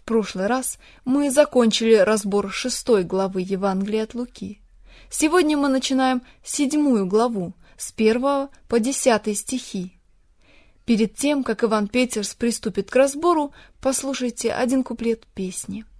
В прошлый раз мы закончили разбор 6 главы Евангелия от Луки. Сегодня мы начинаем 7 главу, с 1 по 10 стихи. Перед тем, как Иван Петерс приступит к разбору, послушайте один куплет песни.